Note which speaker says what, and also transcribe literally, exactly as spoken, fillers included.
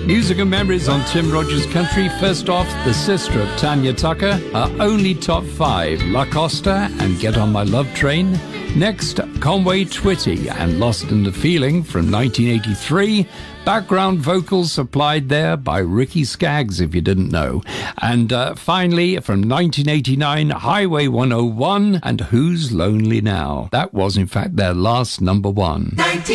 Speaker 1: Music and memories on Tim Rogers Country. First off, the sister of Tanya Tucker, our only top five, La Costa and Get on My Love Train. Next, Conway Twitty and Lost in the Feeling from nineteen eighty-three. Background vocals supplied there by Ricky Skaggs, if you didn't know. And uh, finally, from nineteen eighty-nine, Highway one oh one and Who's Lonely Now. That was, in fact, their last number one.